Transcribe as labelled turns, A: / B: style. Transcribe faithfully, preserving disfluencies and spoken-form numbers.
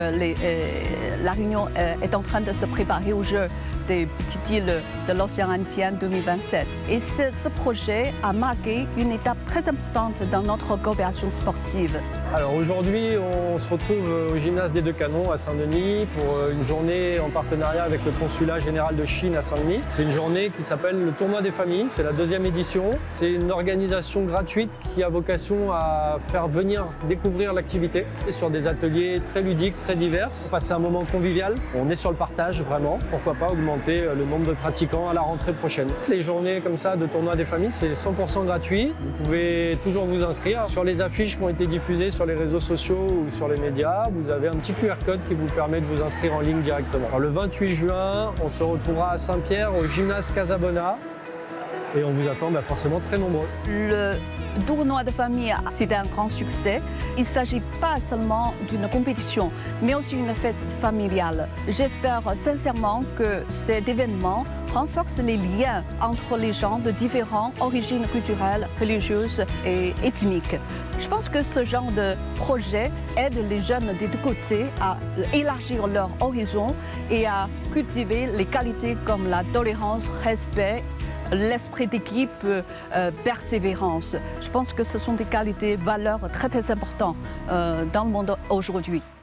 A: Les, euh, la Réunion euh, est en train de se préparer aux Jeux des petites îles de l'océan Indien deux mille vingt-sept. Et ce, ce projet a marqué une étape très importante dans notre coopération sportive.
B: Alors aujourd'hui, on se retrouve au gymnase des Deux Canons à Saint-Denis pour une journée en partenariat avec le consulat général de Chine à Saint-Denis. C'est une journée qui s'appelle le Tournoi des familles, c'est la deuxième édition. C'est une organisation gratuite qui a vocation à faire venir découvrir l'activité sur des ateliers très ludiques, très divers. Passer un moment convivial, on est sur le partage vraiment. Pourquoi pas augmenter le nombre de pratiquants à la rentrée prochaine. Les journées comme ça de Tournoi des familles, c'est cent pour cent gratuit. Vous pouvez toujours vous inscrire sur les affiches qui ont été diffusées sur les réseaux sociaux ou sur les médias. Vous avez un petit Q R code qui vous permet de vous inscrire en ligne directement. Alors, le vingt-huit juin, on se retrouvera à Saint-Pierre au gymnase Casabona et on vous attend bah, forcément très nombreux.
A: Le tournoi de famille, c'est un grand succès. Il ne s'agit pas seulement d'une compétition, mais aussi une fête familiale. J'espère sincèrement que cet événement renforce les liens entre les gens de différentes origines culturelles, religieuses et ethniques. Je pense que ce genre de projet aide les jeunes des deux côtés à élargir leur horizon et à cultiver les qualités comme la tolérance, respect, l'esprit d'équipe, euh, persévérance. Je pense que ce sont des qualités, valeurs très très importantes euh, dans le monde aujourd'hui.